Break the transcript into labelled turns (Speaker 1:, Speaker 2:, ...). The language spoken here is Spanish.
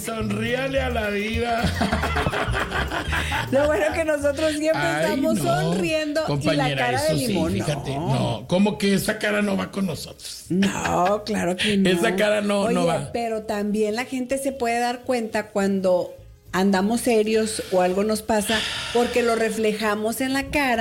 Speaker 1: sonríale a la vida.
Speaker 2: Lo bueno que nosotros siempre estamos sonriendo
Speaker 1: compañera,
Speaker 2: y la cara de limón.
Speaker 1: Sí, fíjate, no, como que esa cara no va con nosotros.
Speaker 2: No, claro que no.
Speaker 1: Esa cara no va.
Speaker 2: Pero también la gente se puede dar cuenta cuando andamos serios o algo nos pasa porque lo reflejamos en la cara.